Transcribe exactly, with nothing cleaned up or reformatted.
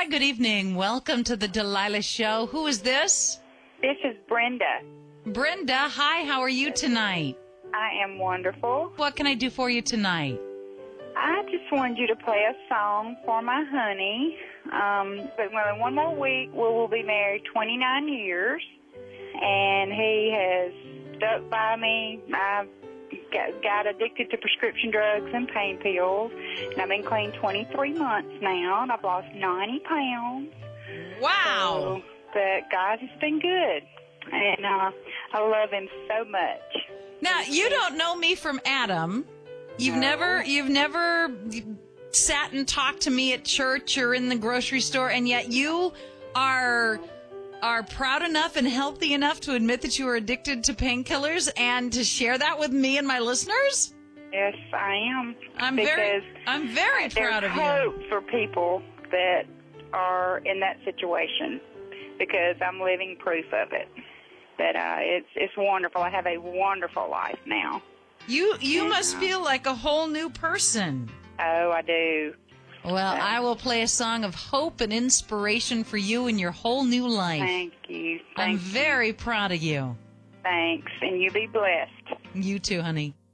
good evening. Welcome to the Delilah Show. Who is this? This is Brenda. Brenda, hi, how are you tonight? I am wonderful. What can I do for you tonight? I just wanted you to play a song for my honey. Um, but in one more week, we will be married twenty-nine years, and he has stuck by me. I've got, got addicted to prescription drugs and pain pills, and I've been clean twenty-three months now, and I've lost ninety pounds. Wow. So, but God has been good, and uh, I love him so much. Now, you don't know me from Adam. You've No. never, you've never sat and talked to me at church or in the grocery store, and yet you are are proud enough and healthy enough to admit that you are addicted to painkillers and to share that with me and my listeners? Yes, I am. I'm because very, I'm very proud of there's you. hope for people that are in that situation, because I'm living proof of it. But uh, it's it's wonderful. I have a wonderful life now. You you And, must uh, feel like a whole new person. Oh, I do. Well, I will play a song of hope and inspiration for you in your whole new life. Thank you. Thank I'm you. very proud of you. Thanks, and you be blessed. You too, honey.